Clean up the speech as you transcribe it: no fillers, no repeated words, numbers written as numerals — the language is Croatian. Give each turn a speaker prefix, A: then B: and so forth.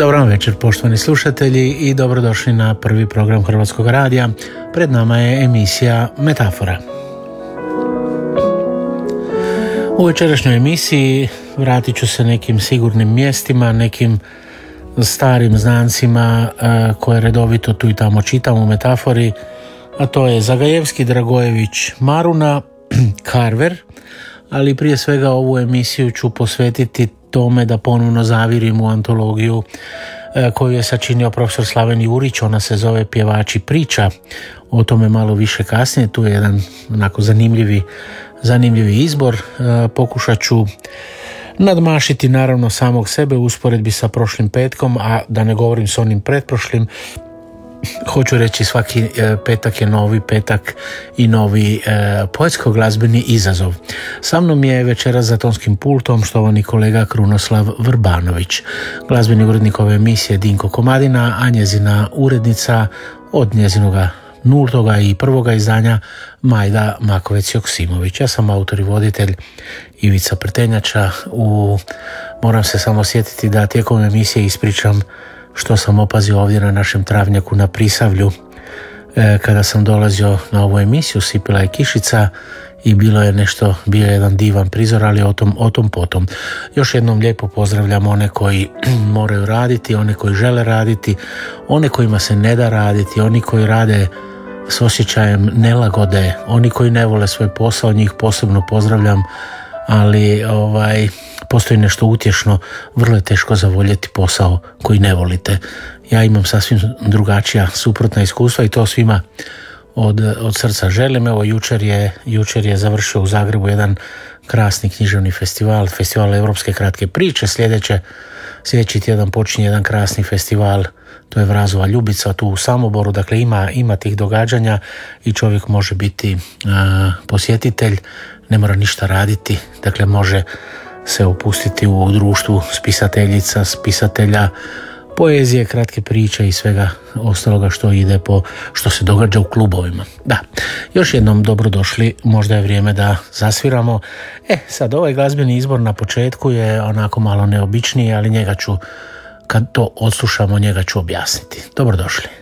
A: Dobro vam večer, poštovani slušatelji, i dobrodošli na prvi program Hrvatskog radija. Pred nama je emisija Metafora. U večerašnjoj emisiji vratit ću se nekim sigurnim mjestima, nekim starim znancima koje redovito tu i tamo čitam u Metafori, a to je Zagajevski, Dragojević, Maruna, Carver, ali prije svega ovu emisiju ću posvetiti tome da ponovno zavirim u antologiju koju je sačinio profesor Slaven Jurić. Ona se zove Pjevači priča, o tome malo više kasnije. Tu je jedan onako zanimljivi izbor. Pokušat ću nadmašiti naravno samog sebe u usporedbi sa prošlim petkom, a da ne govorim s onim pretprošlim. Hoću reći, svaki petak je novi petak i novi poetsko-glazbeni izazov. Sa mnom je večeras za tonskim pultom štovani kolega Krunoslav Vrbanović, glazbeni urednik ove emisije Dinko Komadina, a njezina urednica od njezinoga nultoga i prvoga izdanja Majda Makovec-Joksimović. Ja sam autor i voditelj Ivica Prtenjača. Moram se samo sjetiti da tijekom emisije ispričam što sam opazio ovdje na našem travnjaku na Prisavlju. Kada sam dolazio na ovu emisiju, sipila je kišica i bio je jedan divan prizor, ali o tom potom. Još jednom lijepo pozdravljam one koji moraju raditi, one koji žele raditi, one kojima se ne da raditi, oni koji rade s osjećajem nelagode, oni koji ne vole svoj posao, njih posebno pozdravljam, ali postoji nešto utješno, vrlo je teško zavoljeti posao koji ne volite. Ja imam sasvim drugačija, suprotna iskustva i to svima od srca želim. Evo, jučer je završio u Zagrebu jedan krasni književni festival Europske kratke priče. Sljedeći tjedan počinje jedan krasni festival, to je Vrazova Ljubica tu u Samoboru. Dakle, ima tih događanja i čovjek može biti posjetitelj, ne mora ništa raditi, dakle može se opustiti u društvu spisateljica, spisatelja, poezije, kratke priče i svega ostaloga što se događa u klubovima. Da, još jednom dobrodošli, možda je vrijeme da zasviramo. Sad ovaj glazbeni izbor na početku je onako malo neobičniji, ali kad to odslušamo, njega ću objasniti. Dobrodošli.